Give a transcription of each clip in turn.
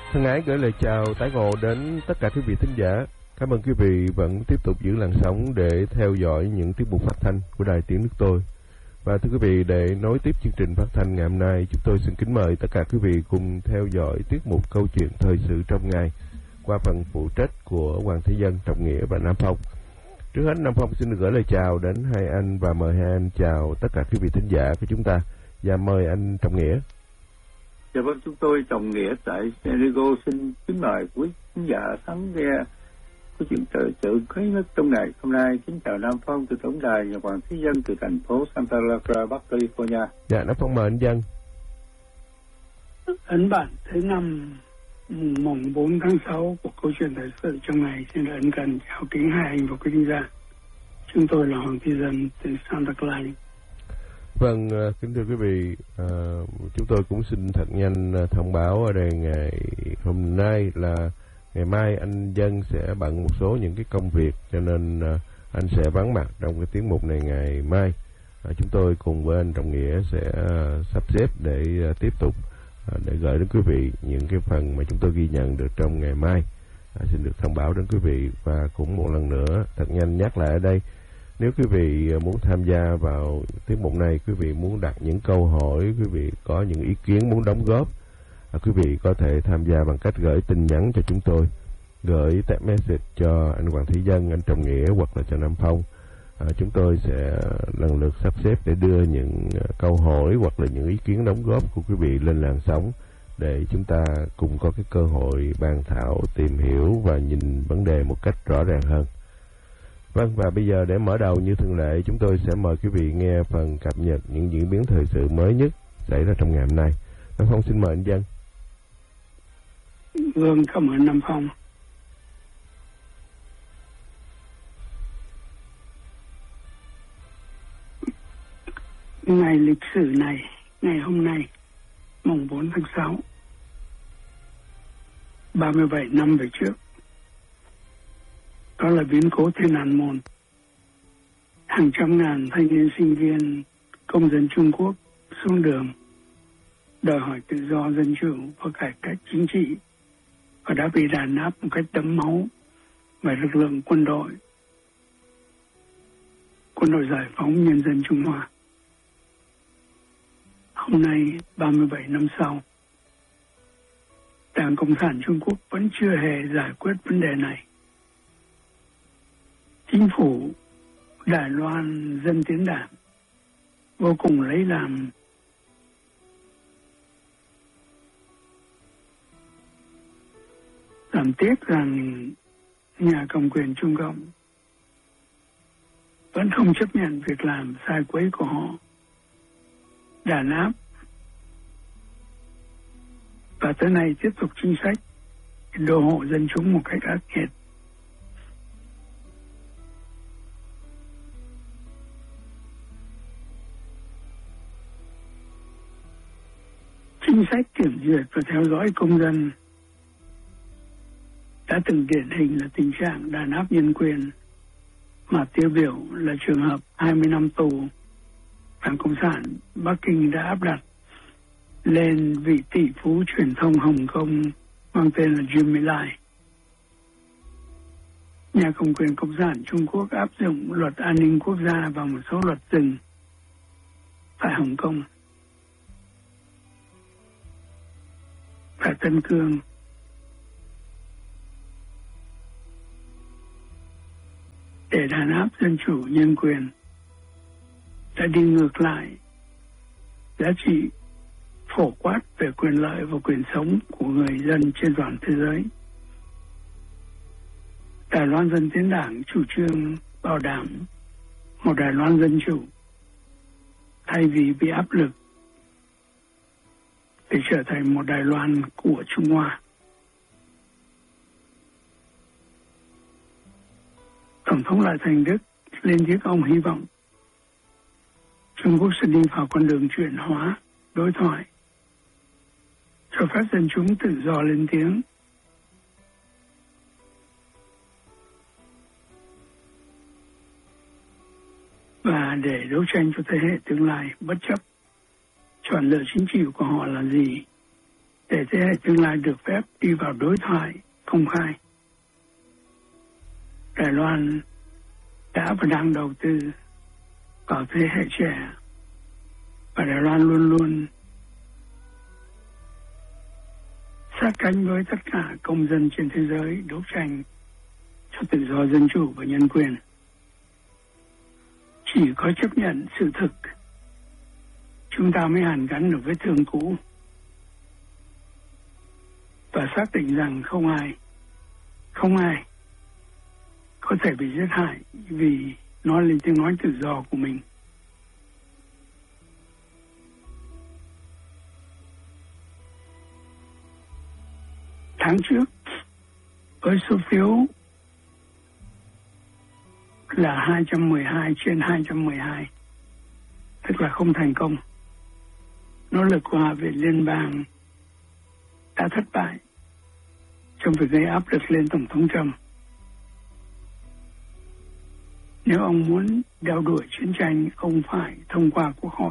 Thân ái gửi lời chào tái ngộ đến tất cả quý vị thính giả. Cảm ơn quý vị vẫn tiếp tục giữ làn sóng để theo dõi những tiết mục phát thanh của Đài Tiếng Nước Tôi. Và thưa quý vị, để nối tiếp chương trình phát thanh ngày hôm nay, chúng tôi xin kính mời tất cả quý vị cùng theo dõi tiết mục câu chuyện thời sự trong ngày qua phần phụ trách của Hoàng Thế Dân, Trọng Nghĩa và Nam Phong. Trước hết, Nam Phong xin được gửi lời chào đến hai anh và mời hai anh chào tất cả quý vị thính giả của chúng ta. Và mời anh Trọng Nghĩa. Dạ vâng, chúng tôi Trọng Nghĩa tại San Diego xin kính mời quý khán giả lắng nghe câu chuyện thời sự mới nhất trong ngày hôm nay. Kính chào Nam Phong từ tổng đài và Hoàng Thế Dân từ thành phố Santa Barbara, Bắc California. Dạ, Nam Phong mời anh Dân. Ấn bản thứ 5 mùng 4 tháng 6 của câu chuyện thời sự trong ngày xin ân cần chào kính hai anh và quý thính giả. Chúng tôi là Hoàng Thế Dân từ Santa Clara. Vâng, kính thưa quý vị, chúng tôi cũng xin thật nhanh thông báo ở đây ngày hôm nay là ngày mai anh Dân sẽ bận một số những cái công việc, cho nên anh sẽ vắng mặt trong cái tiết mục này ngày mai. Chúng tôi cùng với anh Trọng Nghĩa sẽ sắp xếp để tiếp tục để gửi đến quý vị những cái phần mà chúng tôi ghi nhận được trong ngày mai. Xin được thông báo đến quý vị và cũng một lần nữa thật nhanh nhắc lại ở đây. Nếu quý vị muốn tham gia vào tiết mục này, quý vị muốn đặt những câu hỏi, quý vị có những ý kiến muốn đóng góp, quý vị có thể tham gia bằng cách gửi tin nhắn cho chúng tôi, gửi text message cho anh Hoàng Thế Dân, anh Trọng Nghĩa hoặc là cho Nam Phong. Chúng tôi sẽ lần lượt sắp xếp để đưa những câu hỏi hoặc là những ý kiến đóng góp của quý vị lên làn sóng để chúng ta cùng có cái cơ hội bàn thảo, tìm hiểu và nhìn vấn đề một cách rõ ràng hơn. Vâng, và bây giờ để mở đầu như thường lệ, chúng tôi sẽ mời quý vị nghe phần cập nhật những diễn biến thời sự mới nhất xảy ra trong ngày hôm nay. Nam Phong xin mời anh Dân. Vâng, cảm ơn Nam Phong. Ngày lịch sử này, ngày hôm nay, mùng 4 tháng 6, 37 năm về trước, đó là biến cố Thiên An Môn. Hàng trăm ngàn thanh niên sinh viên, công dân Trung Quốc xuống đường đòi hỏi tự do, dân chủ và cải cách chính trị, và đã bị đàn áp một cách đẫm máu bởi lực lượng quân đội giải phóng nhân dân Trung Hoa. Hôm nay, 37 năm sau, Đảng Cộng sản Trung Quốc vẫn chưa hề giải quyết vấn đề này. Chính phủ Đài Loan Dân Tiến Đảng vô cùng lấy làm tiếc rằng nhà cầm quyền Trung Cộng vẫn không chấp nhận việc làm sai quấy của họ, đàn áp và tới nay tiếp tục chính sách đô hộ dân chúng một cách ác nghiệt. Chính sách kiểm duyệt và theo dõi công dân đã từng điển hình là tình trạng đàn áp nhân quyền, mà tiêu biểu là trường hợp 20 năm tù Đảng Cộng sản Bắc Kinh đã áp đặt lên vị tỷ phú truyền thông Hồng Kông mang tên là Jimmy Lai. Nhà cầm quyền Cộng sản Trung Quốc áp dụng luật an ninh quốc gia và một số luật rừng tại Hồng Kông. Tại Tân Cương, để đàn áp dân chủ nhân quyền, đã đi ngược lại giá trị phổ quát về quyền lợi và quyền sống của người dân trên toàn thế giới. Đài Loan Dân Tiến Đảng chủ trương bảo đảm một Đài Loan dân chủ thay vì bị áp lực để trở thành một Đài Loan của Trung Hoa. Tổng thống Lại Thành Đức lên tiếng ông hy vọng Trung Quốc sẽ đi vào con đường chuyển hóa, đối thoại, cho phép dân chúng tự do lên tiếng. Và để đấu tranh cho thế hệ tương lai, bất chấp chọn lựa chính trị của họ là gì, để thế hệ tương lai được phép đi vào đối thoại công khai. Đài Loan đã và đang đầu tư vào thế hệ trẻ, và Đài Loan luôn luôn sát cánh với tất cả công dân trên thế giới đấu tranh cho tự do, dân chủ và nhân quyền. Chỉ có chấp nhận sự thực, chúng ta mới hàn gắn được vết thương cũ và xác định rằng không ai có thể bị giết hại vì nói lên tiếng nói tự do của mình. Tháng trước, với số phiếu là 212 trên 212, tức là không thành công, nỗ lực của Hạ viện Liên bang đã thất bại trong việc gây áp lực lên Tổng thống Trump. Nếu ông muốn đeo đuổi chiến tranh, ông phải thông qua Quốc hội.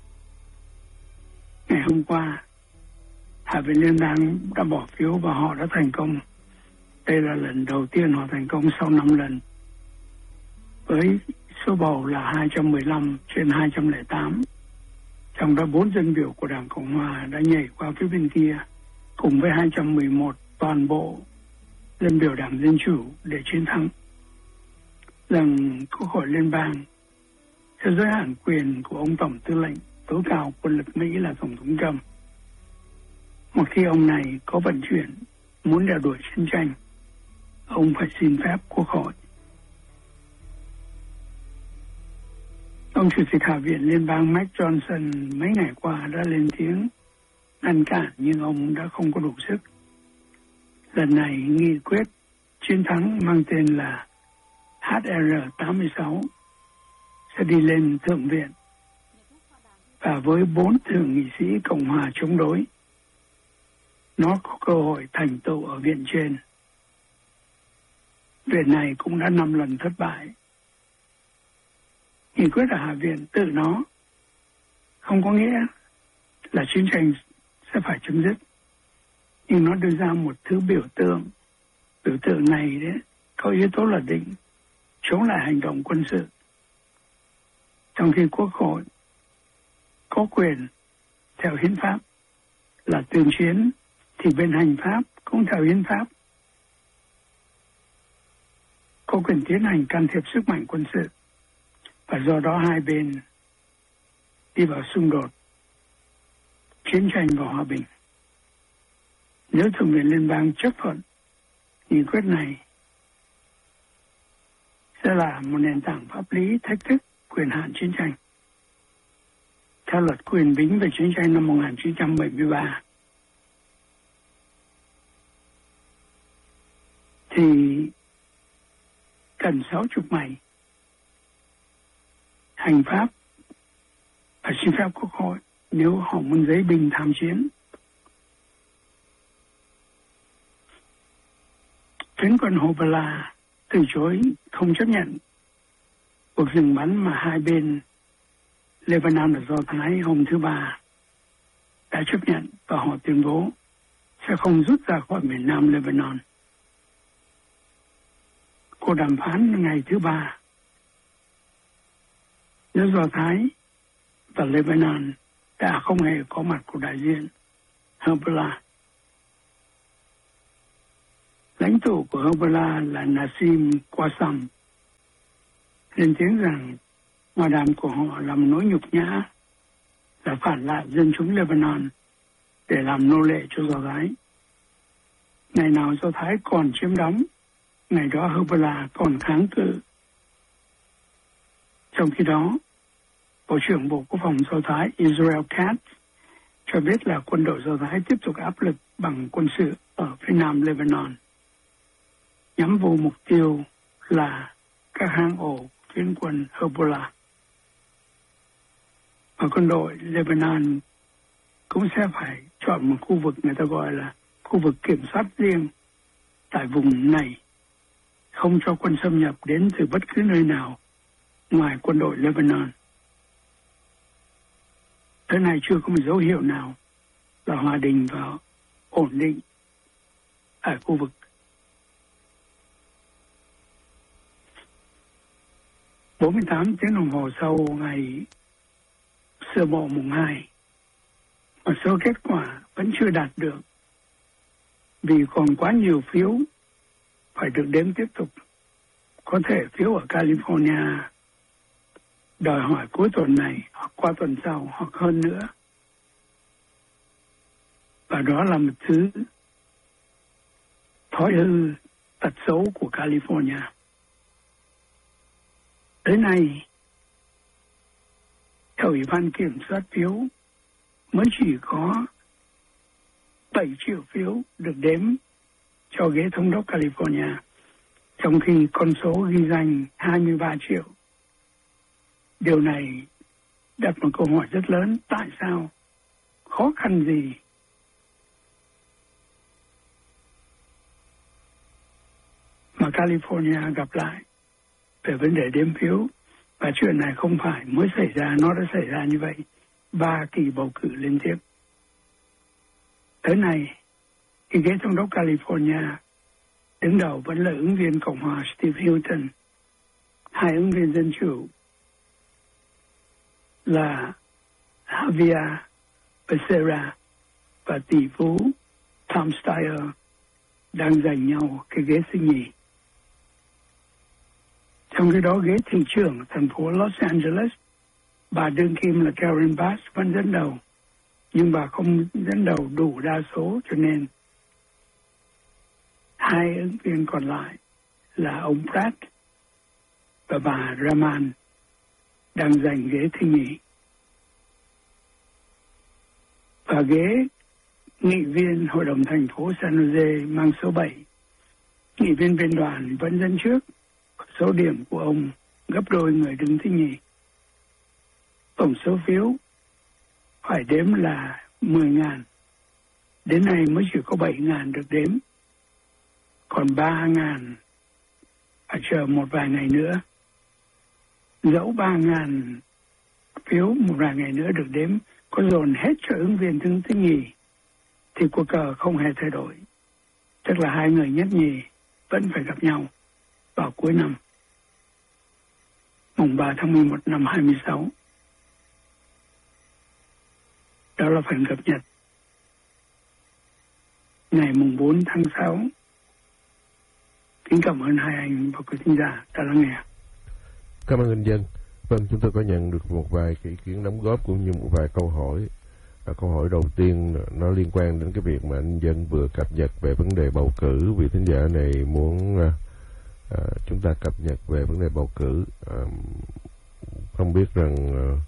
Ngày hôm qua, Hạ viện Liên bang đã bỏ phiếu và họ đã thành công. Đây là lần đầu tiên họ thành công sau 5 lần. Với số bầu là 215 trên 208. Trong đó 4 dân biểu của Đảng Cộng Hòa đã nhảy qua phía bên kia, cùng với 211 toàn bộ dân biểu Đảng Dân Chủ để chiến thắng. Rằng Quốc hội Liên bang sẽ giới hạn quyền của ông Tổng tư lệnh tối cao quân lực Mỹ là Tổng thống Trump. Một khi ông này có vận chuyển muốn đeo đuổi chiến tranh, ông phải xin phép Quốc hội. Ông Chủ tịch Hạ viện Liên bang Mike Johnson mấy ngày qua đã lên tiếng ngăn cản, nhưng ông đã không có đủ sức. Lần này nghị quyết chiến thắng mang tên là HR-86 sẽ đi lên Thượng viện, và với 4 thượng nghị sĩ Cộng hòa chống đối, nó có cơ hội thành tựu ở viện trên. Viện này cũng đã 5 lần thất bại. Nghị quyết ở Hạ viện tự nó không có nghĩa là chiến tranh sẽ phải chấm dứt, nhưng nó đưa ra một thứ biểu tượng. Biểu tượng này đấy có yếu tố là định chống lại hành động quân sự, trong khi Quốc hội có quyền theo hiến pháp là tuyên chiến, thì bên hành pháp cũng theo hiến pháp có quyền tiến hành can thiệp sức mạnh quân sự, và do đó hai bên đi vào xung đột, chiến tranh và hòa bình. Nếu Thượng viện Liên bang chấp thuận nghị quyết này, sẽ là một nền tảng pháp lý thách thức quyền hạn chiến tranh. Theo luật quyền bính về chiến tranh năm 1973, thì cần 60 ngày hành pháp và xin phép Quốc hội nếu họ muốn giấy binh tham chiến. Phiến quân Hezbollah từ chối không chấp nhận cuộc dừng bắn mà hai bên Lebanon và Do Thái hôm thứ Ba đã chấp nhận, và họ tuyên bố sẽ không rút ra khỏi miền Nam Lebanon. Cuộc đàm phán ngày thứ Ba, nếu Do Thái và Lebanon đã không hề có mặt của đại diện Hezbollah. Lãnh tụ của Hezbollah là Nassim Qassem lên tiếng rằng hòa đàm của họ là một nỗi nhục nhã, là phản lại dân chúng Lebanon để làm nô lệ cho Do Thái. Ngày nào Do Thái còn chiếm đóng, ngày đó Hezbollah còn kháng cự. Trong khi đó, Bộ trưởng Bộ Quốc phòng Do Thái Israel Katz cho biết là quân đội Do Thái tiếp tục áp lực bằng quân sự ở phía nam Lebanon, nhắm vào mục tiêu là các hang ổ phiến quân Hezbollah. Và quân đội Lebanon cũng sẽ phải chọn một khu vực người ta gọi là khu vực kiểm soát riêng tại vùng này, không cho quân xâm nhập đến từ bất cứ nơi nào ngoài quân đội Lebanon. Tới nay chưa có một dấu hiệu nào là hòa bình ổn định ở khu vực. Bốn 48 tiếng đồng hồ sau ngày sơ bộ mùng 2, một số kết quả vẫn chưa đạt được vì còn quá nhiều phiếu phải được đếm tiếp tục. Có thể phiếu ở California đòi hỏi cuối tuần này hoặc qua tuần sau hoặc hơn nữa. Và đó là một thứ thói hư tật xấu của California. Tới nay, theo Ủy ban kiểm soát phiếu, mới chỉ có 7 triệu phiếu được đếm cho ghế thống đốc California, trong khi con số ghi danh 23 triệu. Điều này đặt một câu hỏi rất lớn: tại sao? Khó khăn gì mà California gặp lại về vấn đề đếm phiếu? Và chuyện này không phải mới xảy ra, nó đã xảy ra như vậy 3 kỳ bầu cử liên tiếp. Tới nay, cái ghế thống đốc California đứng đầu vẫn là ứng viên Cộng hòa Steve Hilton, hai ứng viên Dân chủ là Javier Becerra và tỷ phú Tom Steyer đang giành nhau cái ghế thứ nhì. Trong khi đó, ghế thị trưởng thành phố Los Angeles, bà đương kim là Karen Bass vẫn dẫn đầu, nhưng bà không dẫn đầu đủ đa số, cho nên hai ứng viên còn lại là ông Pratt và bà Raman đang giành ghế thứ nhì. Và ghế nghị viên Hội đồng thành phố San Jose mang số 7, nghị viên viên đoàn vẫn dẫn trước, số điểm của ông gấp đôi người đứng thứ nhì. Tổng số phiếu phải đếm là 10.000. Đến nay mới chỉ có 7.000 được đếm. Còn 3.000 phải chờ một vài ngày nữa. Dẫu 3.000 phiếu một vài ngày nữa được đếm có dồn hết cho ứng viên thứ nhì thì cuộc cờ không hề thay đổi. Tức là hai người nhất nhì vẫn phải gặp nhau vào cuối năm, mùng 3 tháng 11 năm 26. Đó là phần cập nhật ngày mùng 4 tháng 6. Kính cảm ơn hai anh và quý khán giả đã lắng nghe. Cảm ơn anh Dân. Vâng, chúng tôi có nhận được một vài ý kiến đóng góp cũng như một vài câu hỏi. Câu hỏi đầu tiên nó liên quan đến cái việc mà anh Dân vừa cập nhật về vấn đề bầu cử. Vị thính giả này muốn chúng ta cập nhật về vấn đề bầu cử. Không biết rằng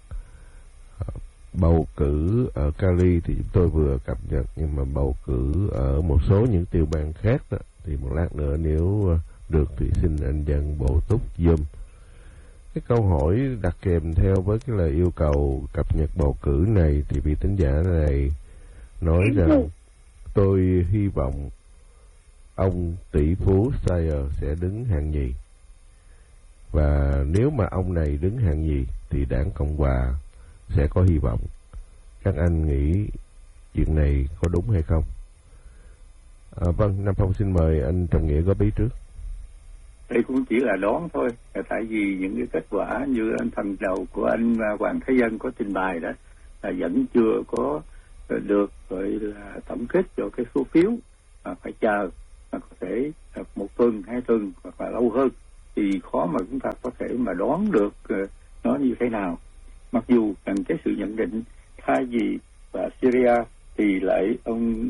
bầu cử ở Cali thì chúng tôi vừa cập nhật, nhưng mà bầu cử ở một số những tiểu bang khác đó, thì một lát nữa nếu được thì xin anh Dân bổ túc giùm. Cái câu hỏi đặt kèm theo với cái lời yêu cầu cập nhật bầu cử này thì vị thính giả này nói rằng tôi hy vọng ông tỷ phú Steyer sẽ đứng hạng nhì, và nếu mà ông này đứng hạng nhì thì đảng Cộng hòa sẽ có hy vọng. Các anh nghĩ chuyện này có đúng hay không? Vâng, Nam Phong xin mời anh Trọng Nghĩa góp ý trước. Đây cũng chỉ là đoán thôi, tại vì những cái kết quả như anh phần đầu của anh Hoàng Thế Dân có trình bày đó là vẫn chưa có được gọi là tổng kết cho cái số phiếu, mà phải chờ, mà có thể một tuần, 2 tuần hoặc là lâu hơn thì khó mà chúng ta có thể mà đoán được nó như thế nào. Mặc dù rằng cái sự nhận định thay vì và Syria thì lại ông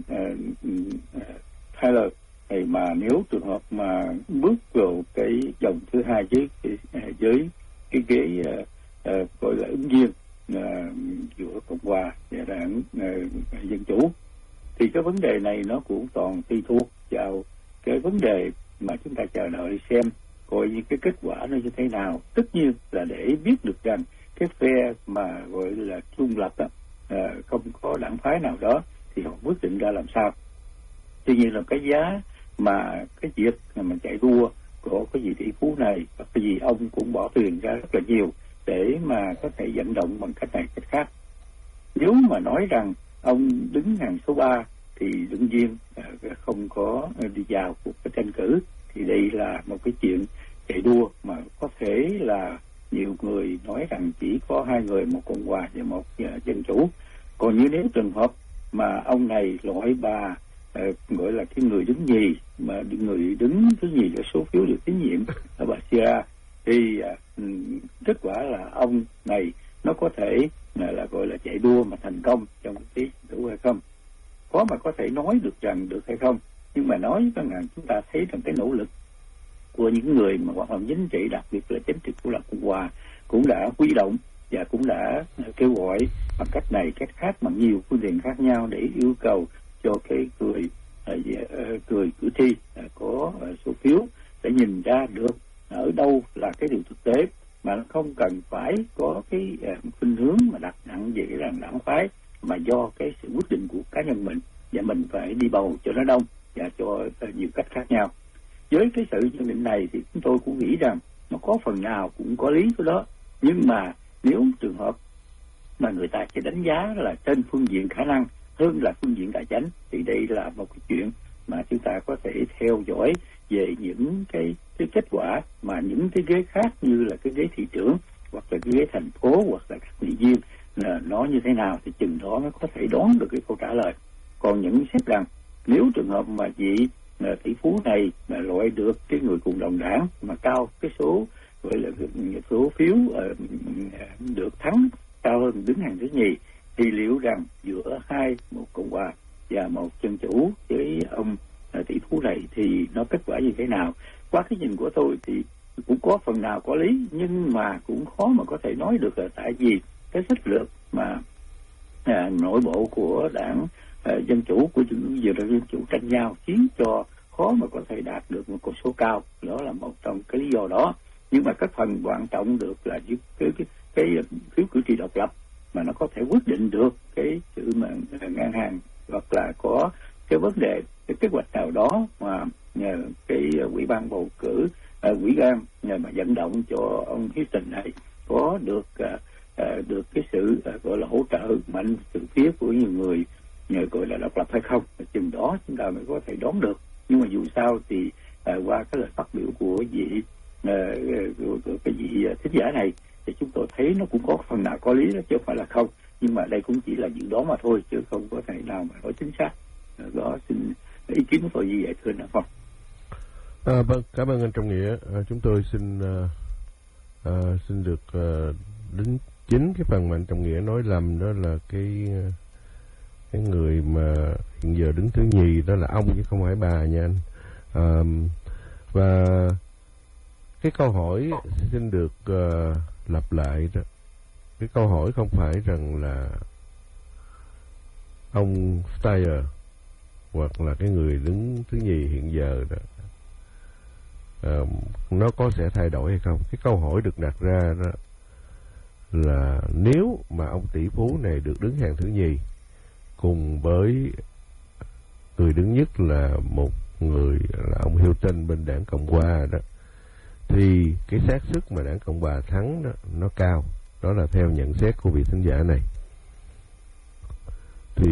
Tyler thì mà nếu trường hợp mà bước vào cái vòng thứ hai với cái ghế gọi là ứng viên giữa Cộng hòa và đảng Dân chủ thì cái vấn đề này nó cũng còn tùy thuộc vào cái vấn đề mà chúng ta chờ đợi xem coi như cái kết quả nó như thế nào. Tất nhiên là để biết được rằng cái phe mà gọi là trung lập đó, không có đảng phái nào đó thì họ quyết định ra làm sao. Tuy nhiên là cái giá mà cái việc mà chạy đua của cái vị tỷ phú này, cái gì ông cũng bỏ tiền ra rất là nhiều để mà có thể vận động bằng cách này cách khác. Nếu mà nói rằng ông đứng hàng số 3 thì ứng viên không có đi vào cuộc tranh cử, thì đây là một cái chuyện chạy đua mà có thể là nhiều người nói rằng chỉ có hai người, một Cộng hòa và một Dân chủ. Còn như nếu trường hợp mà ông này loại bà gọi là cái người đứng nhì, mà người đứng thứ nhì ở số phiếu được tín nhiệm là bà Sierra, thì kết quả là ông này nó có thể là gọi là chạy đua mà thành công trong cái cử hay không. Khó mà có thể nói được rằng được hay không, nhưng mà nói rằng chúng ta thấy rằng cái nỗ lực của những người mà hoạt động chính trị, đặc biệt là chính trị của Đảng Cộng hòa, cũng đã huy động và cũng đã kêu gọi bằng cách này cách khác, bằng nhiều phương tiện khác nhau để yêu cầu cho cái người cử tri có số phiếu để nhìn ra được ở đâu là cái điều thực tế, mà nó không cần phải có cái khuynh hướng mà đặt nặng về cái đảng phái, mà do cái sự quyết định của cá nhân mình, và mình phải đi bầu cho nó đông và cho nhiều cách khác nhau. Với cái sự nhận định này thì chúng tôi cũng nghĩ rằng nó có phần nào cũng có lý của đó, nhưng mà nếu trường hợp mà người ta sẽ đánh giá là trên phương diện khả năng hơn là phương diện tài chính, thì đây là một cái chuyện mà chúng ta có thể theo dõi về những cái kết quả mà những cái ghế khác như là cái ghế thị trưởng hoặc là cái ghế thành phố hoặc là các nghị viên là nó như thế nào, thì chừng đó mới có thể đoán được cái câu trả lời. Còn những xét rằng nếu trường hợp mà vị tỷ phú này mà loại được cái người cùng đồng đảng mà cao cái số gọi là số phiếu được thắng cao hơn đứng hàng thứ nhì, thì liệu rằng giữa một Cộng hòa và một Dân chủ với ông tỷ phú này thì nó kết quả như thế nào? Qua cái nhìn của tôi thì cũng có phần nào có lý, nhưng mà cũng khó mà có thể nói được, là tại vì cái sách lược mà nội bộ của đảng Dân chủ của vừa là Dân chủ tranh nhau khiến cho khó mà có thể đạt được một con số cao. Đó là một trong cái lý do đó. Nhưng mà cái phần quan trọng được là cái phiếu cử tri độc lập mà nó có thể quyết định được cái sự mà ngang hàng hoặc là có cái vấn đề, cái kế hoạch nào đó mà nhờ cái ủy ban bầu cử, ủy ban mà vận động cho ông Houston này có được cái sự gọi là hỗ trợ mạnh từ phía của nhiều người gọi là độc lập hay không, chừng đó chúng ta mới có thể đoán được. Nhưng mà dù sao thì qua cái lời phát biểu của cái vị thính giả này thì chúng tôi thấy nó cũng có phần nào có lý đó, chứ không phải là không. Nhưng mà đây cũng chỉ là dự đoán mà thôi, chứ không có thể nào mà nói chính xác. Đó, xin ý kiến của tôi như vậy thưa anh Phong. Vâng, cảm ơn anh Trọng Nghĩa. Chúng tôi xin được đến chính cái phần mà anh Trọng Nghĩa nói lầm, đó là cái người mà hiện giờ đứng thứ nhì đó là ông chứ không phải bà nha anh. Và cái câu hỏi xin được lặp lại đó. Cái câu hỏi không phải rằng là ông Steyer hoặc là cái người đứng thứ nhì hiện giờ đó nó có sẽ thay đổi hay không. Cái câu hỏi được đặt ra đó là nếu mà ông tỷ phú này được đứng hàng thứ nhì cùng với người đứng nhất là một người là ông Hilton bên đảng Cộng hòa đó, thì cái xác suất mà đảng Cộng hòa thắng đó nó cao. Đó là theo nhận xét của vị thính giả này. Thì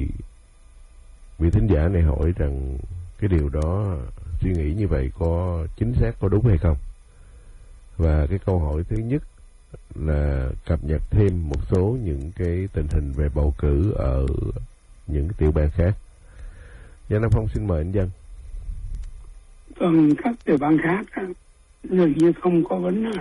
vị thính giả này hỏi rằng cái điều đó, suy nghĩ như vậy có chính xác, có đúng hay không? Và cái câu hỏi thứ nhất là cập nhật thêm một số những cái tình hình về bầu cử ở những tiểu bang khác. Dạ Nam Phong xin mời anh Dân. Các tiểu bang khác dường như không có vấn